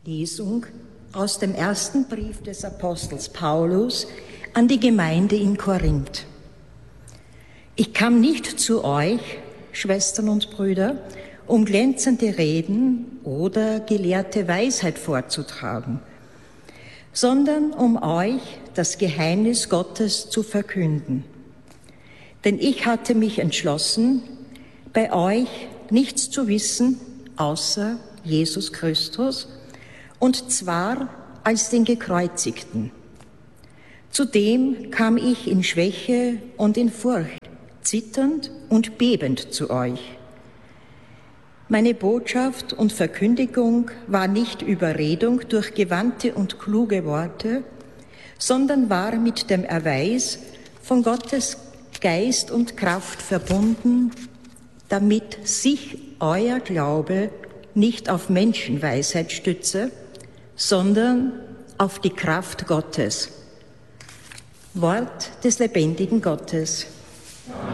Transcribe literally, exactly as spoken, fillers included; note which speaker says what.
Speaker 1: Lesung aus dem ersten Brief des Apostels Paulus an die Gemeinde in Korinth. Ich kam nicht zu euch, Schwestern und Brüder, um glänzende Reden oder gelehrte Weisheit vorzutragen, sondern um euch das Geheimnis Gottes zu verkünden. Denn ich hatte mich entschlossen, bei euch nichts zu wissen, außer Jesus Christus, und zwar als den Gekreuzigten. Zudem kam ich in Schwäche und in Furcht, zitternd und bebend zu euch. Meine Botschaft und Verkündigung war nicht Überredung durch gewandte und kluge Worte, sondern war mit dem Erweis von Gottes Geist und Kraft verbunden, damit sich euer Glaube nicht auf Menschenweisheit stütze, sondern auf die Kraft Gottes. Wort des lebendigen Gottes.